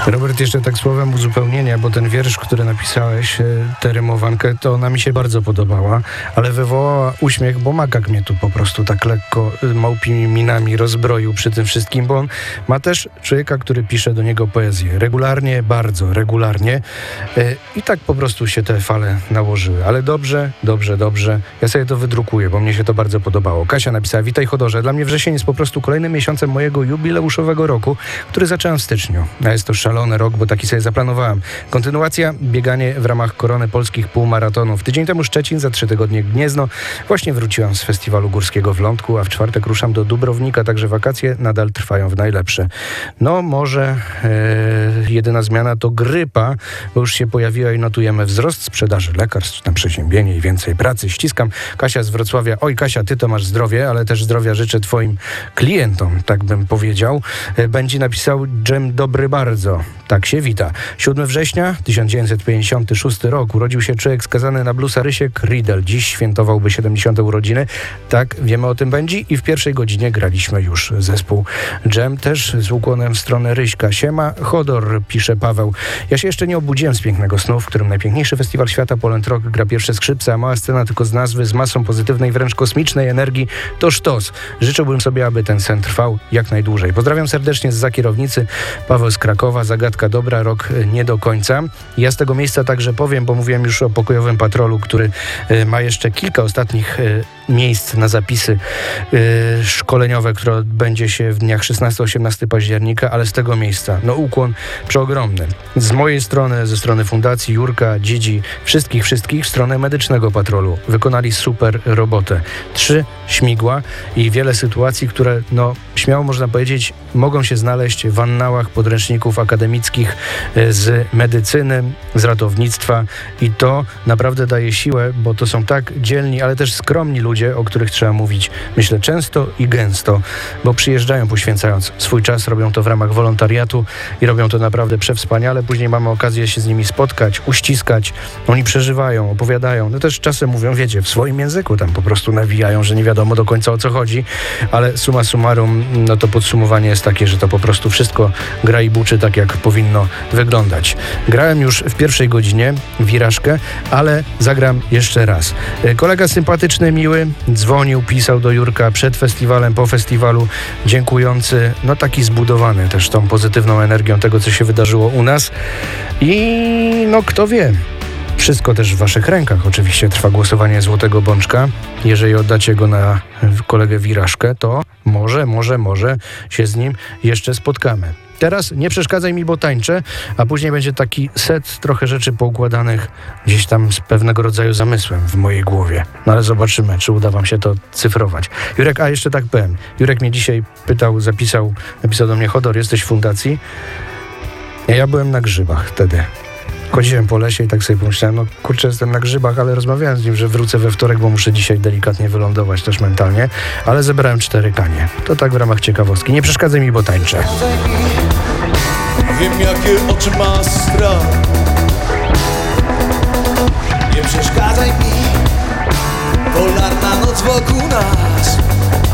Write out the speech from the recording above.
Robert, jeszcze tak słowem uzupełnienia, bo ten wiersz, który napisałeś, tę rymowankę, to ona mi się bardzo podobała, ale wywołała uśmiech, bo Makak mnie tu po prostu tak lekko małpimi minami rozbroił przy tym wszystkim, bo on ma też człowieka, który pisze do niego poezję. Regularnie, bardzo regularnie i tak po prostu się te fale nałożyły. Ale dobrze. Ja sobie to wydrukuję, bo mnie się to bardzo podobało. Kasia napisała: witaj Chodorze, dla mnie wrzesień jest po prostu kolejnym miesiącem mojego jubileuszowego roku, który zacząłem w styczniu. A jest to szalony rok, bo taki sobie zaplanowałem. Kontynuacja, bieganie w ramach korony polskich półmaratonów. Tydzień temu Szczecin, za 3 tygodnie Gniezno. Właśnie wróciłam z festiwalu górskiego w Lądku, a w czwartek ruszam do Dubrownika, także wakacje nadal trwają w najlepsze. No może jedyna zmiana to grypa, bo już się pojawiła i notujemy wzrost sprzedaży lekarstw na przeziębienie i więcej pracy. Ściskam. Kasia z Wrocławia. Oj Kasia, ty to masz zdrowie, ale też zdrowia życzę twoim klientom, tak bym powiedział. Będzie napisał Dżem dobry bardzo. Tak się wita. 7 września 1956 rok urodził się człowiek skazany na bluesa Rysiek Riedel. Dziś świętowałby 70. urodziny. Tak, wiemy o tym będzie i w pierwszej godzinie graliśmy już zespół Dżem, też z ukłonem w stronę Ryśka. Siema, Chodor, pisze Paweł. Ja się jeszcze nie obudziłem z pięknego snu, w którym najpiękniejszy festiwal świata Poland Rock gra pierwsze skrzypce, a mała scena tylko z nazwy, z masą pozytywnej, wręcz kosmicznej energii to sztos. Życzyłbym sobie, aby ten sen trwał jak najdłużej. Pozdrawiam serdecznie zza kierownicy. Paweł z Krakowa, zagadka dobra, rok nie do końca. Ja z tego miejsca także powiem, bo mówiłem już o pokojowym patrolu, który ma jeszcze kilka ostatnich miejsc na zapisy szkoleniowe, które odbędzie się w dniach 16-18 października, ale z tego miejsca, no ukłon przeogromny. Z mojej strony, ze strony Fundacji Jurka, Dzidzi, wszystkich w stronę medycznego patrolu. Wykonali super robotę. 3 śmigła i wiele sytuacji, które, no śmiało można powiedzieć, mogą się znaleźć w annałach podręczników akademickich z medycyny, z ratownictwa i to naprawdę daje siłę, bo to są tak dzielni, ale też skromni ludzie, o których trzeba mówić, myślę, często i gęsto, bo przyjeżdżają poświęcając swój czas, robią to w ramach wolontariatu i robią to naprawdę przewspaniale. Później mamy okazję się z nimi spotkać, uściskać. Oni przeżywają, opowiadają. No też czasem mówią, wiecie, w swoim języku tam po prostu nawijają, że nie wiadomo do końca o co chodzi, ale summa summarum, no to podsumowanie jest takie, że to po prostu wszystko gra i buczy tak, jak powinno wyglądać. Grałem już w pierwszej godzinie wirażkę, ale zagram jeszcze raz. Kolega sympatyczny, miły, dzwonił, pisał do Jurka przed festiwalem, po festiwalu, dziękujący, no taki zbudowany też tą pozytywną energią tego, co się wydarzyło u nas i no kto wie. Wszystko też w waszych rękach. Oczywiście trwa głosowanie Złotego Bączka. Jeżeli oddacie go na kolegę wirażkę, to może się z nim jeszcze spotkamy. Teraz nie przeszkadzaj mi, bo tańczę, a później będzie taki set trochę rzeczy poukładanych gdzieś tam z pewnego rodzaju zamysłem w mojej głowie. No ale zobaczymy, czy uda wam się to cyfrować. Jurek, a jeszcze tak powiem. Jurek mnie dzisiaj pytał, napisał do mnie: Chodor, jesteś w fundacji? Ja byłem na grzybach wtedy. Chodziłem po lesie i tak sobie pomyślałem, no kurczę, jestem na grzybach, ale rozmawiałem z nim, że wrócę we wtorek, bo muszę dzisiaj delikatnie wylądować też mentalnie, ale zebrałem 4 kanie. To tak w ramach ciekawostki. Nie przeszkadzaj mi, bo tańczę. Wiem, jakie oczy ma strach. Nie przeszkadzaj mi, polarna noc wokół nas.